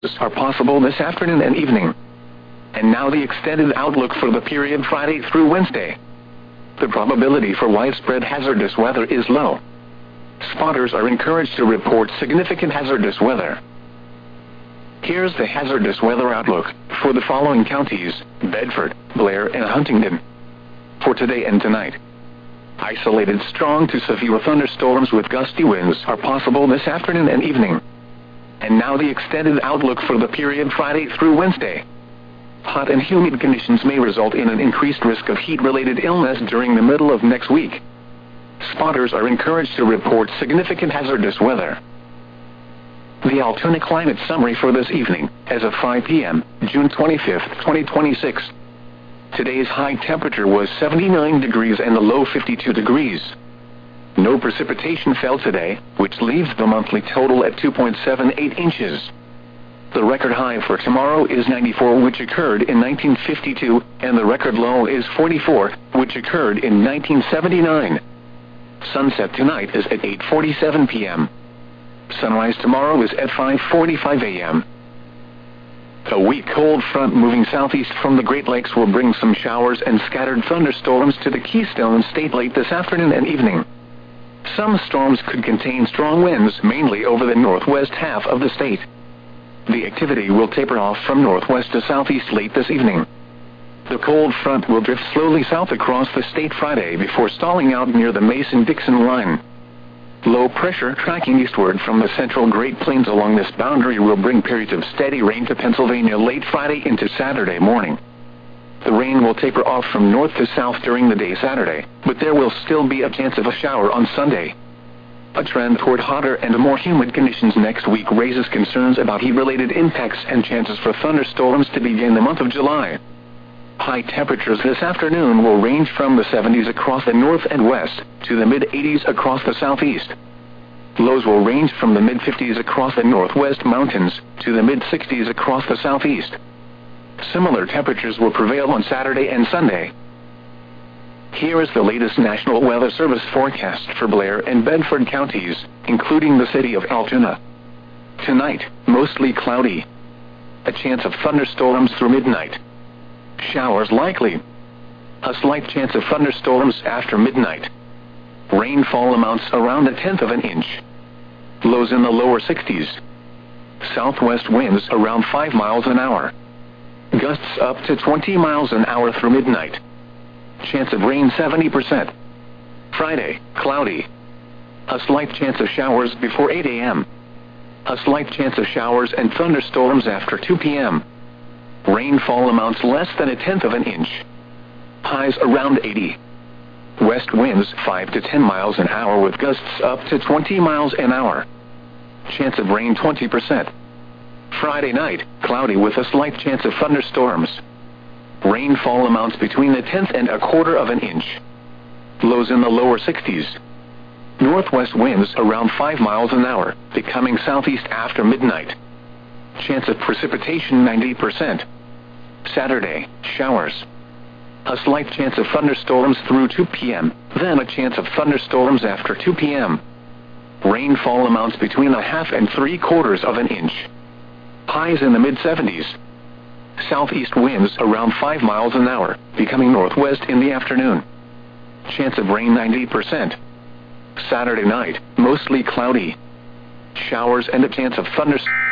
are possible this afternoon and evening. And now the extended outlook for the period Friday through Wednesday. The probability for widespread hazardous weather is low. Spotters are encouraged to report significant hazardous weather. Here's the hazardous weather outlook for the following counties: Bedford, Blair, and Huntingdon. For today and tonight, isolated strong to severe thunderstorms with gusty winds are possible this afternoon and evening. And now the extended outlook for the period Friday through Wednesday. Hot and humid conditions may result in an increased risk of heat-related illness during the middle of next week. Spotters are encouraged to report significant hazardous weather. The Altoona Climate Summary for this evening, as of 5 p.m., June 25, 2026. Today's high temperature was 79 degrees and the low 52 degrees. No precipitation fell today, which leaves the monthly total at 2.78 inches. The record high for tomorrow is 94, which occurred in 1952, and the record low is 44, which occurred in 1979. Sunset tonight is at 8:47 p.m. Sunrise tomorrow is at 5:45 a.m. A weak cold front moving southeast from the Great Lakes will bring some showers and scattered thunderstorms to the Keystone State late this afternoon and evening. Some storms could contain strong winds, mainly over the northwest half of the state. The activity will taper off from northwest to southeast late this evening. The cold front will drift slowly south across the state Friday before stalling out near the Mason-Dixon line. Low pressure tracking eastward from the central Great Plains along this boundary will bring periods of steady rain to Pennsylvania late Friday into Saturday morning. The rain will taper off from north to south during the day Saturday, but there will still be a chance of a shower on Sunday. A trend toward hotter and more humid conditions next week raises concerns about heat-related impacts and chances for thunderstorms to begin the month of July. High temperatures this afternoon will range from the 70s across the north and west to the mid-80s across the southeast. Lows will range from the mid-50s across the northwest mountains to the mid-60s across the southeast. Similar temperatures will prevail on Saturday and Sunday. Here is the latest National Weather Service forecast for Blair and Bedford counties, including the city of Altoona. Tonight, mostly cloudy. A chance of thunderstorms through midnight. Showers likely. A slight chance of thunderstorms after midnight. Rainfall amounts around 1/10 of an inch. Lows in the lower 60s. Southwest winds around 5 miles an hour. Gusts up to 20 miles an hour through midnight. Chance of rain 70%. Friday, cloudy. A slight chance of showers before 8 a.m. A slight chance of showers and thunderstorms after 2 p.m. Rainfall amounts less than 1/10 of an inch. Highs around 80. West winds 5 to 10 miles an hour with gusts up to 20 miles an hour. Chance of rain 20%. Friday night, cloudy with a slight chance of thunderstorms. Rainfall amounts between 1/10 and 1/4 of an inch. Lows in the lower 60s. Northwest winds around 5 miles an hour, becoming southeast after midnight. Chance of precipitation 90%. Saturday, showers. A slight chance of thunderstorms through 2 p.m., then a chance of thunderstorms after 2 p.m. Rainfall amounts between 1/2 and 3/4 of an inch. Highs in the mid-70s. Southeast winds around 5 miles an hour, becoming northwest in the afternoon. Chance of rain 90%. Saturday night, mostly cloudy. Showers and a chance of thunderstorms.